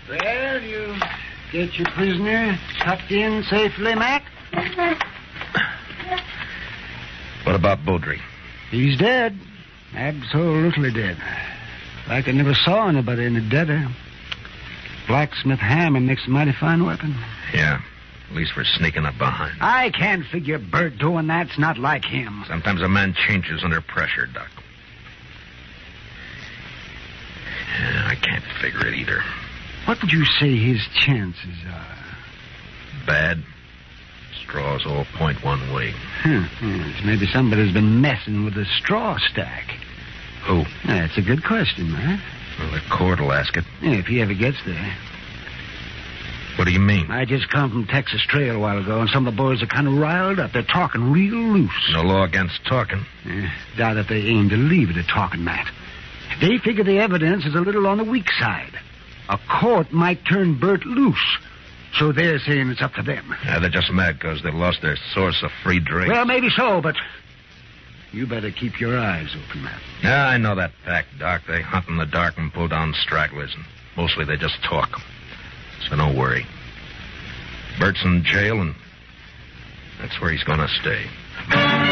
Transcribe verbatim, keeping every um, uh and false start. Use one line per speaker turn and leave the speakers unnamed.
Well, you get your prisoner tucked in safely, Mac?
What about Beaudry?
He's dead. Absolutely dead. Like I never saw anybody in the deader. Blacksmith hammer makes a mighty fine weapon.
Yeah, at least for sneaking up behind.
I can't figure Bert doing that's not like him.
Sometimes a man changes under pressure, Doc. Yeah, I can't figure it either.
What would you say his chances are?
Bad. Straws all point one way.
Huh. Yes, maybe somebody's been messing with the straw stack.
Who?
That's a good question, man.
Well, the court will ask it.
Yeah, if he ever gets there.
What do you mean?
I just come from Texas Trail a while ago, and some of the boys are kind of riled up. They're talking real loose.
No law against talking.
Yeah, doubt if they aim to leave it at talking, Matt. They figure the evidence is a little on the weak side. A court might turn Bert loose. So they're saying it's up to them.
Yeah, they're just mad because they lost their source of free drink.
Well, maybe so, but you better keep your eyes open, Matt.
Yeah, I know that fact, Doc. They hunt in the dark and pull down stragglers, and mostly they just talk. So don't worry. Bert's in jail, and that's where he's going to stay.